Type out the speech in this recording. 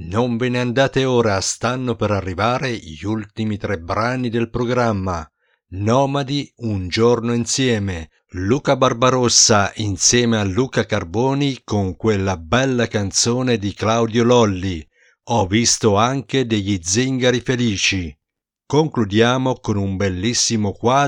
Non ve ne andate ora, stanno per arrivare gli ultimi 3 brani del programma. Nomadi, un giorno insieme. Luca Barbarossa insieme a Luca Carboni con quella bella canzone di Claudio Lolli. Ho visto anche degli zingari felici. Concludiamo con un bellissimo quadro